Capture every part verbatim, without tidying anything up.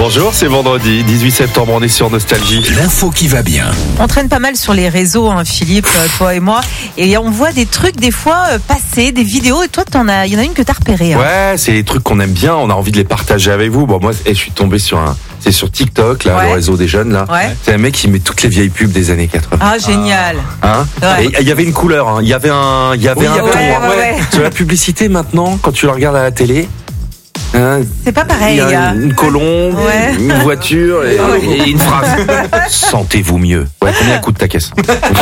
Bonjour, c'est vendredi, dix-huit septembre, on est sur Nostalgie. L'info qui va bien. On traîne pas mal sur les réseaux, hein, Philippe, toi et moi, et on voit des trucs des fois euh, passer, des vidéos, et toi, t'en as, il y en a une que t'as repérée. Hein. Ouais, c'est des trucs qu'on aime bien, on a envie de les partager avec vous. Bon, moi, je suis tombé sur un, c'est sur TikTok, là, Ouais. le réseau des jeunes, là. Ouais. C'est un mec qui met toutes les vieilles pubs des années quatre-vingts. Ah, génial. Hein Ouais. Et il y avait une couleur, hein. Il y avait un, il y avait Oui, un ouais, ton. ouais, hein. ouais, ouais. Sur la publicité maintenant, quand tu la regardes à la télé, hein, C'est pas il pareil. y a hein. une colombe, Ouais. une voiture et, Ouais. et une phrase. Sentez-vous mieux. Ouais, combien coûte ta caisse?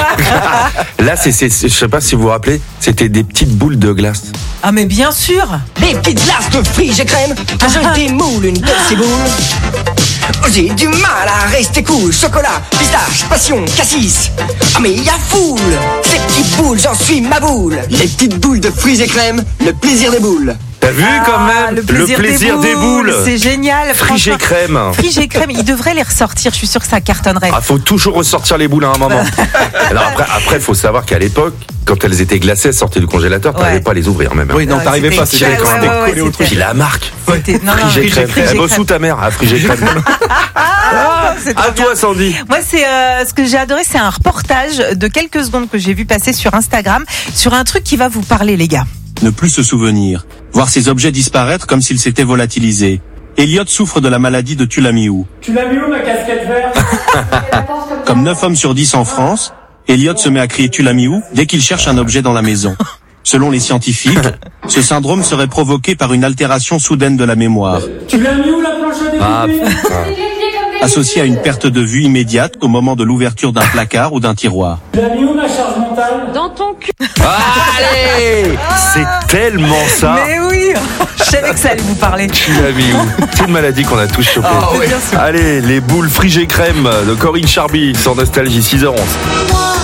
Là, c'est, c'est, je sais pas si vous vous rappelez, c'était des petites boules de glace. Ah, mais bien sûr. Les petites glaces de frige et crème, un jeu des moules, une de ces boules. Oh, j'ai du mal à rester cool. Chocolat, pistache, passion, cassis. Ah mais y a foule. Ces petites boules, j'en suis ma boule. Les petites boules de fruits et crème, le plaisir des boules. T'as vu Ah, quand même le plaisir, des boules. C'est génial. Frige et franchement. crème. Frige et crème, ils devraient les ressortir. Je suis sûre que ça cartonnerait. Ah, faut toujours ressortir les boules à un moment. Alors après, après, faut savoir qu'à l'époque, quand elles étaient glacées, elles sortaient du congélateur, t'arrivais Ouais. pas à les ouvrir même. Oui, non, Ouais, t'arrivais c'était pas, c'était clair, quand ouais, même ouais, ouais, collé au c'était- truc. Puis la marque. C'était- non, non, Frige et crème. Frige et Elle bosse crème. où ta mère? À Frige et crème. Ah, c'est trop À bien. toi, Sandy. Moi, c'est euh, ce que j'ai adoré, c'est un reportage de quelques secondes que j'ai vu passer sur Instagram sur un truc qui va vous parler, les gars. Ne plus se souvenir, voir ces objets disparaître comme s'ils s'étaient volatilisés. Elliot souffre de la maladie de Tulamiou. Tu l'as mis où ma casquette verte? Comme neuf hommes sur dix en France, Elliot se met à crier Tulamiou dès qu'il cherche un objet dans la maison. Selon les scientifiques, ce syndrome serait provoqué par une altération soudaine de la mémoire, Tu l'as mis où la planche à découper? associée à une perte de vue immédiate au moment de l'ouverture d'un placard ou d'un tiroir. Tu l'as mis où ma charge mentale? Dans ton cul. Allez, c'est tellement ça. Mais oui, je savais que ça allait vous parler. Tu l'as mis où? C'est une maladie qu'on a tous chopée. Ah ouais. Bien sûr. Allez, les boules Frige et crème de Corinne Charby sur Nostalgie, six heures onze.